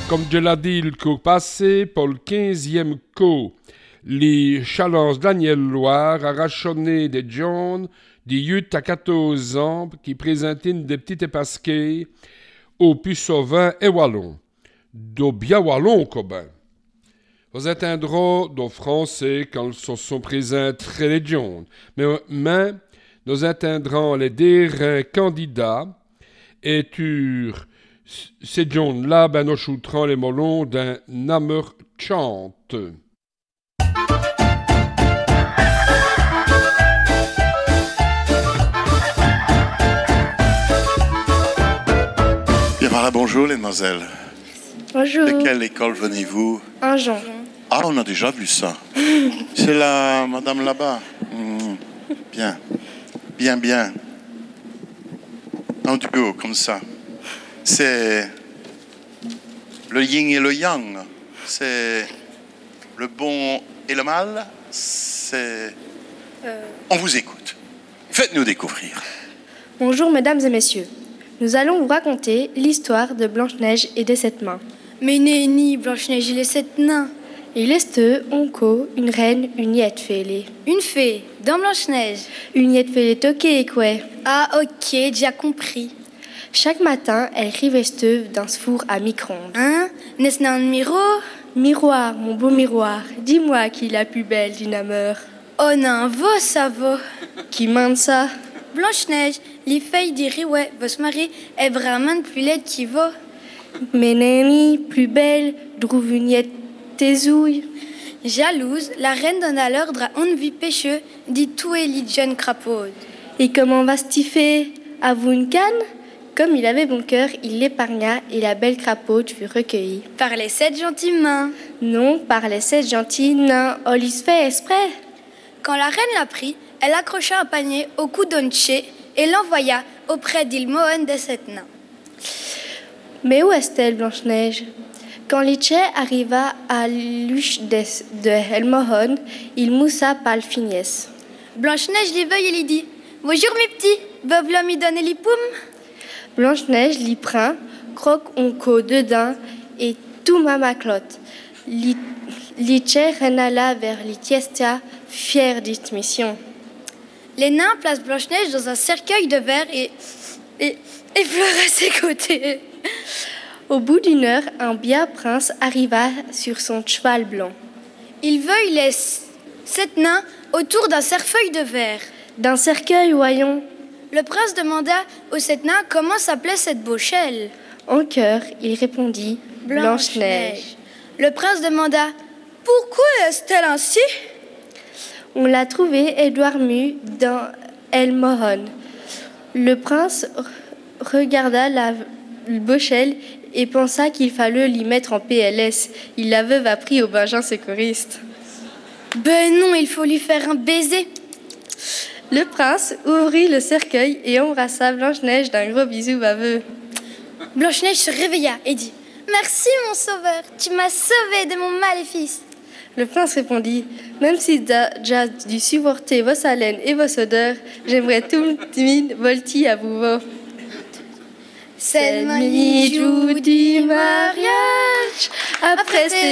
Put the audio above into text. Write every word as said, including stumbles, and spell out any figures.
Comme je l'ai dit le cours passé, pour le quinzième coup, les Challenges Daniel Loire a rachonné des jeunes de huit à quatorze ans qui présentaient des petites pasquets au Puissovin et Wallon. Do bien Wallon, Cobin. Vous atteindrez dos Français quand ils se sont présents très les jeunes. Mais, mais nous atteindrons les derniers candidats et tur ces jeunes-là, ben, nous shooterons les molons d'un nameur chante. Bien voilà, bonjour les demoiselles. Bonjour. De quelle école venez-vous? Anjon. Ah, on a déjà vu ça. C'est la madame là-bas. Mmh. Bien. Bien, bien. Un duo comme ça. C'est le yin et le yang. C'est le bon et le mal. C'est... Euh... On vous écoute. Faites-nous découvrir. Bonjour mesdames et messieurs. Nous allons vous raconter l'histoire de Blanche-Neige et des sept mains. Mais nenni, Blanche-Neige et les sept nains. Il est onco, une reine, une yette fêlée. Une fée, dans Blanche-Neige. Une yette fêlée toquée et quoi. Ah ok, déjà compris. Chaque matin, elle rivesteuve dans ce four à micro-ondes. Hein? N'est-ce pas un miroir? Miroir, mon beau miroir, dis-moi qui est la plus belle d'une ameur. Oh non, va ça va. Qui mande ça? Blanche-Neige, les filles diraient ouais, votre mari est vraiment plus laide qui va. Mais Némi, plus belle, trouve une yette tésouille. Jalouse, la reine donna l'ordre à on vie pécheux dit tout et les jeunes crapauds. Et comment va ce fait? À vous une canne? Comme il avait bon cœur, il l'épargna et la belle crapaude fut recueillie. Par les sept gentilles mains. Non, par les sept gentils nains. Oh, il se fait exprès. Quand la reine la prit, elle accrocha un panier au cou d'Onché et l'envoya auprès d'Ilmohon des sept nains. Mais où est-elle, Blanche-Neige? Quand Liche arriva à l'huche de, de Elmohon, il moussa par le fignès. Blanche-Neige lui veuille et lui dit « Bonjour mes petits, veuve l'homme y donner les poum ?» Blanche-Neige l'y print, croque onco dedans et tout mamaclotte. Liche renala vers l'Itiestia, fier d'cette mission. Les nains placent Blanche-Neige dans un cercueil de verre et, et, et pleurent à ses côtés. Au bout d'une heure, un bien prince arriva sur son cheval blanc. Il veuille les sept nains autour d'un cercueil de verre. D'un cercueil, voyons. Le prince demanda aux sept nains comment s'appelait cette bochelle. En chœur, il répondit Blanche-Neige. Blanche-Neige. Le prince demanda pourquoi est-elle ainsi? On l'a trouvée Édouard Mu dans Elmohon. Le prince regarda la bochelle et pensa qu'il fallait l'y mettre en P L S. Il la veuve a pris au Benjamin secouriste. Ben non, il faut lui faire un baiser. Le prince ouvrit le cercueil et embrassa Blanche-Neige d'un gros bisou baveux. Blanche-Neige se réveilla et dit « Merci mon sauveur, tu m'as sauvé de mon maléfice. » Le prince répondit « Même si j'ai dû supporter vos haleines et vos odeurs, j'aimerais tout le monde volti à vous voir. » C'est le jour du mariage, après